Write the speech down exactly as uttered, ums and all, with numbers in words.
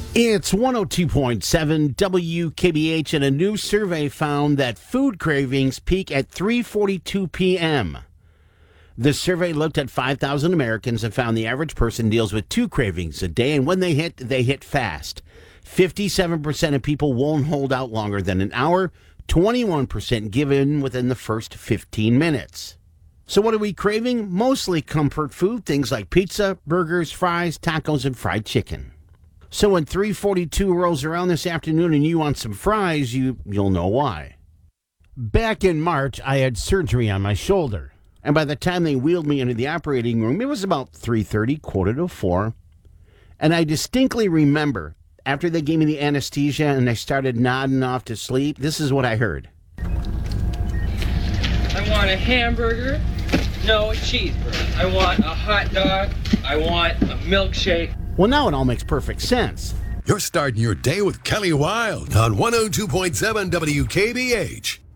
It's one oh two point seven W K B H, and a new survey found that food cravings peak at three forty-two p.m. The survey looked at five thousand Americans and found the average person deals with two cravings a day, and when they hit, they hit fast. fifty-seven percent of people won't hold out longer than an hour, twenty-one percent give in within the first fifteen minutes. So what are we craving? Mostly comfort food, things like pizza, burgers, fries, tacos, and fried chicken. So when three forty-two rolls around this afternoon and you want some fries, you, you'll know why. Back in March, I had surgery on my shoulder. And by the time they wheeled me into the operating room, it was about three thirty, quarter to four. And I distinctly remember, after they gave me the anesthesia and I started nodding off to sleep, this is what I heard. I want a hamburger, no, a cheeseburger. I want a hot dog, I want a milkshake. Well, now it all makes perfect sense. You're starting your day with Kelly Wilde on one oh two point seven W K B H.